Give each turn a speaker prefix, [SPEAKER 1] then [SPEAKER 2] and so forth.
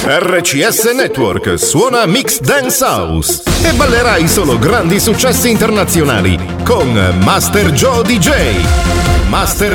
[SPEAKER 1] RCS Network suona Mix Dance House e ballerai solo grandi successi internazionali con Master Joe DJ. Master